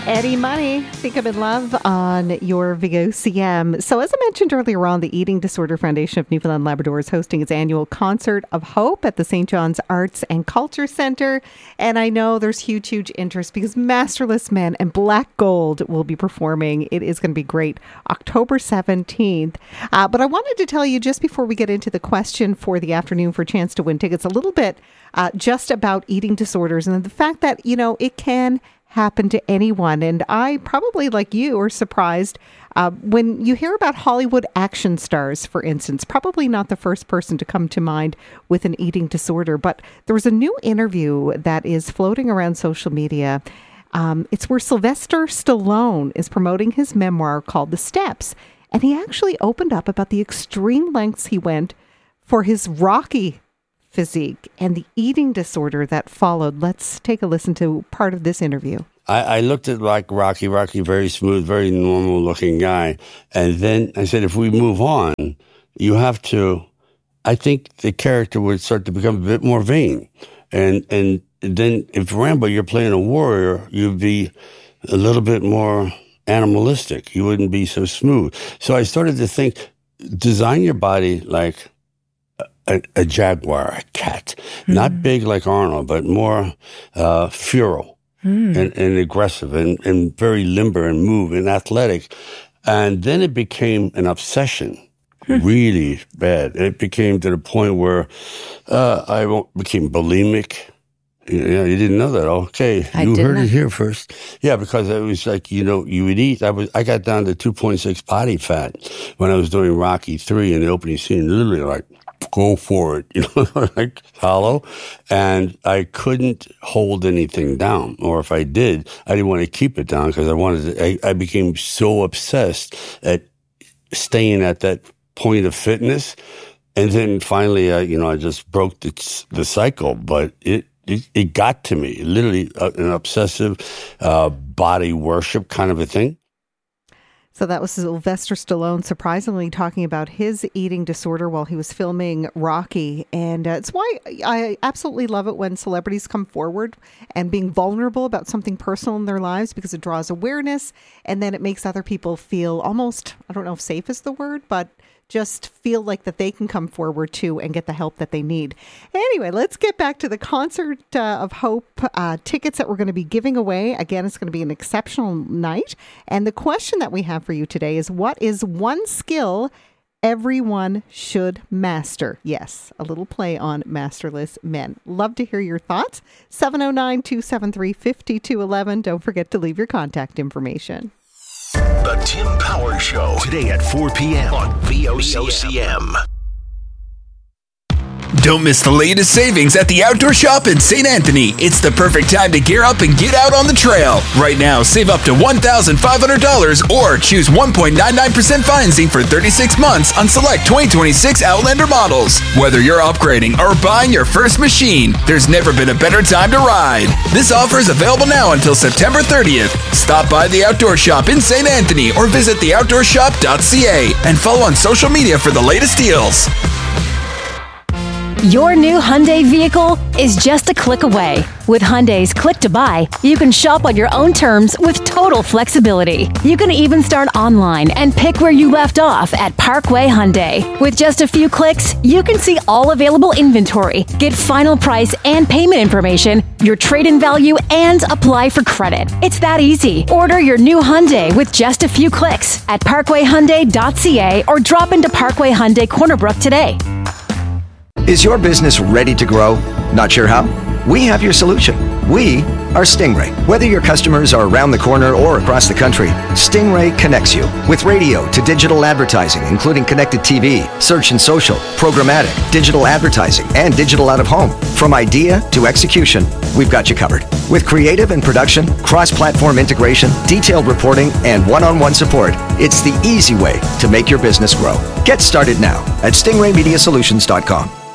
Eddie Money, Think I'm in Love on your VOCM. So as I mentioned earlier on, the Eating Disorder Foundation of Newfoundland Labrador is hosting its annual Concert of Hope at the St. John's Arts and Culture Centre. And I know there's huge interest because Masterless Men and Black Gold will be performing. It is going to be great. October 17th. But I wanted to tell you just before we get into the question for the afternoon for a chance to win tickets, a little bit just about eating disorders and the fact that, you know, it can happen to anyone. And I probably, like you, are surprised when you hear about Hollywood action stars, for instance, probably not the first person to come to mind with an eating disorder. But there was a new interview that is floating around social media. It's where Sylvester Stallone is promoting his memoir called The Steps. And he actually opened up about the extreme lengths he went for his Rocky physique and the eating disorder that followed. Let's take a listen to part of this interview. I looked at like Rocky, very smooth, very normal looking guy. And then I said, if we move on, you have to, I think the character would start to become a bit more vain. And then if Rambo, you're playing a warrior, you'd be a little bit more animalistic. You wouldn't be so smooth. So I started to think, design your body like a jaguar, a cat, not big like Arnold, but more feral and aggressive and very limber and move and athletic. And then it became an obsession, really bad. It became to the point where I became bulimic. Yeah, you didn't know that. Okay, you heard it here first. Yeah, because it was like, you know, you would eat. I got down to 2.6 body fat when I was doing Rocky 3 in the opening scene, literally like, go for it, you know, like hollow. And I couldn't hold anything down. Or if I did, I didn't want to keep it down because I became so obsessed at staying at that point of fitness. And then finally, I just broke the cycle. But it got to me, literally an obsessive body worship kind of a thing. So that was Sylvester Stallone surprisingly talking about his eating disorder while he was filming Rocky. And it's why I absolutely love it when celebrities come forward and being vulnerable about something personal in their lives, because it draws awareness and then it makes other people feel almost, I don't know if safe is the word, but just feel like that they can come forward too and get the help that they need. Anyway, let's get back to the Concert of Hope tickets that we're going to be giving away. Again, it's going to be an exceptional night. And the question that we have for you today is, what is one skill everyone should master? Yes, a little play on Masterless Men. Love to hear your thoughts. 709-273-5211. Don't forget to leave your contact information. The Tim Power Show, today at 4 p.m. on VOCM. Don't miss the latest savings at the Outdoor Shop in St. Anthony. It's the perfect time to gear up and get out on the trail. Right now, save up to $1,500 or choose 1.99% financing for 36 months on select 2026 Outlander models. Whether you're upgrading or buying your first machine, there's never been a better time to ride. This offer is available now until September 30th. Stop by the Outdoor Shop in St. Anthony or visit theoutdoorshop.ca and follow on social media for the latest deals. Your new Hyundai vehicle is just a click away. With Hyundai's Click to Buy, you can shop on your own terms with total flexibility. You can even start online and pick where you left off at Parkway Hyundai. With just a few clicks, you can see all available inventory, get final price and payment information, your trade-in value, and apply for credit. It's that easy. Order your new Hyundai with just a few clicks at parkwayhyundai.ca or drop into Parkway Hyundai Corner Brook today. Is your business ready to grow? Not sure how? We have your solution. We are Stingray. Whether your customers are around the corner or across the country, Stingray connects you with radio to digital advertising, including connected TV, search and social, programmatic, digital advertising, and digital out-of-home. From idea to execution, we've got you covered. With creative and production, cross-platform integration, detailed reporting, and one-on-one support, it's the easy way to make your business grow. Get started now at stingraymediasolutions.com.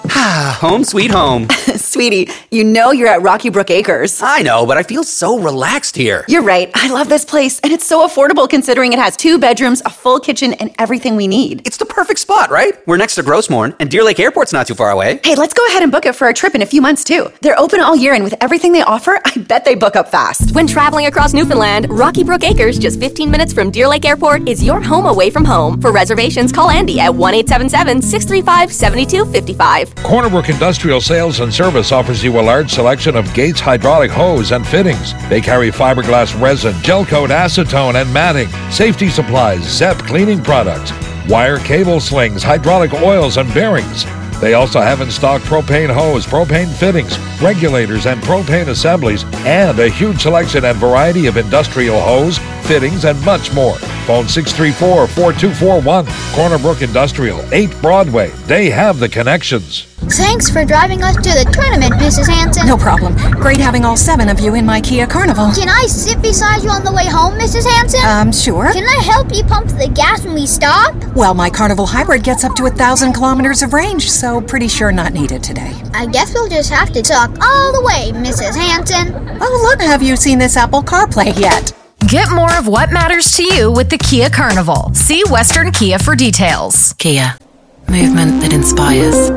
Home sweet home. Sweetie, you know you're at Rocky Brook Acres. I know, but I feel so relaxed here. You're right. I love this place, and it's so affordable considering it has 2 bedrooms, a full kitchen, and everything we need. It's the perfect spot, right? We're next to Grossmorn, and Deer Lake Airport's not too far away. Hey, let's go ahead and book it for our trip in a few months, too. They're open all year, and with everything they offer, I bet they book up fast. When traveling across Newfoundland, Rocky Brook Acres, just 15 minutes from Deer Lake Airport, is your home away from home. For reservations, call Andy at 1-877-635-7255. Cornerbrook Industrial Sales and Service offers you a large selection of Gates hydraulic hose and fittings. They carry fiberglass resin, gel coat acetone and matting, safety supplies, ZEP cleaning products, wire cable slings, hydraulic oils and bearings. They also have in stock propane hose, propane fittings, regulators and propane assemblies, and a huge selection and variety of industrial hose, fittings, and much more. Phone 634-4241. Cornerbrook Industrial, 8 Broadway. They have the connections. Thanks for driving us to the tournament, Mrs. Hanson. No problem. Great having all 7 of you in my Kia Carnival. Can I sit beside you on the way home, Mrs. Hanson? Sure. Can I help you pump the gas when we stop? Well, my Carnival Hybrid gets up to 1,000 kilometers of range, so pretty sure not needed today. I guess we'll just have to talk all the way, Mrs. Hanson. Oh, look, have you seen this Apple CarPlay yet? Get more of what matters to you with the Kia Carnival. See Western Kia for details. Kia, movement that inspires.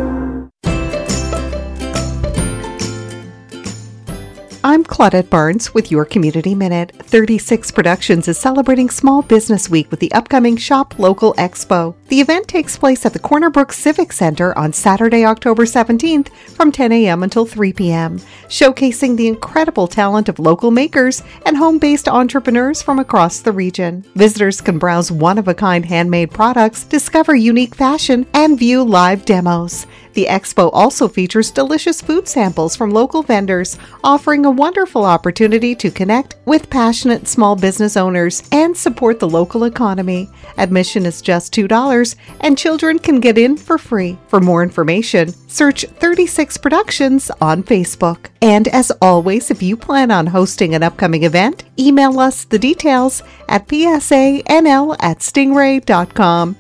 I'm Claudette Barnes with your Community Minute. 36 Productions is celebrating Small Business Week with the upcoming Shop Local Expo. The event takes place at the Cornerbrook Civic Center on Saturday, October 17th from 10 a.m. until 3 p.m., showcasing the incredible talent of local makers and home-based entrepreneurs from across the region. Visitors can browse one-of-a-kind handmade products, discover unique fashion, and view live demos. The expo also features delicious food samples from local vendors, offering a wonderful opportunity to connect with passionate small business owners and support the local economy. Admission is just $2, and children can get in for free. For more information, search 36 Productions on Facebook. And as always, if you plan on hosting an upcoming event, email us the details at psanl@stingray.com.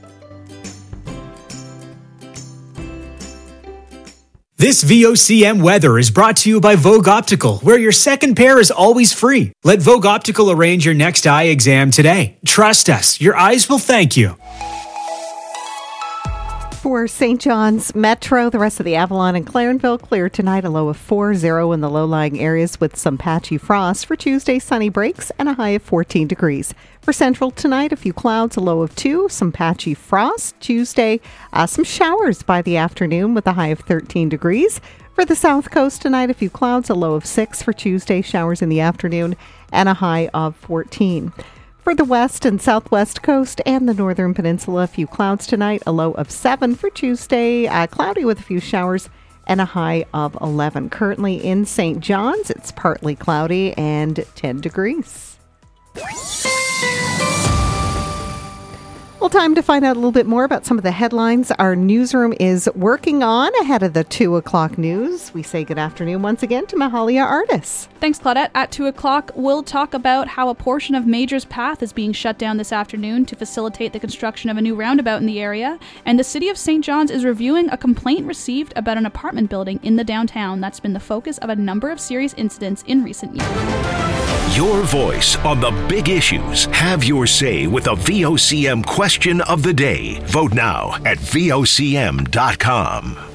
This VOCM weather is brought to you by Vogue Optical, where your second pair is always free. Let Vogue Optical arrange your next eye exam today. Trust us, your eyes will thank you. For St. John's Metro, the rest of the Avalon and Clarenville clear tonight, a low of 40 in the low-lying areas with some patchy frost. For Tuesday, sunny breaks and a high of 14 degrees. For Central tonight, a few clouds, a low of 2, some patchy frost. Tuesday, some showers by the afternoon with a high of 13 degrees. For the South Coast tonight, a few clouds, a low of 6. For Tuesday, showers in the afternoon and a high of 14. For the west and southwest coast and the northern peninsula, a few clouds tonight, a low of 7. For Tuesday, cloudy with a few showers and a high of 11. Currently in St. John's, it's partly cloudy and 10 degrees. Well, time to find out a little bit more about some of the headlines our newsroom is working on ahead of the 2 o'clock news. We say good afternoon once again to Mahalia Artis. Thanks, Claudette. At 2 o'clock, we'll talk about how a portion of Major's Path is being shut down this afternoon to facilitate the construction of a new roundabout in the area. And the City of St. John's is reviewing a complaint received about an apartment building in the downtown that's been the focus of a number of serious incidents in recent years. Your voice on the big issues. Have your say with a VOCM question of the day. Vote now at VOCM.com.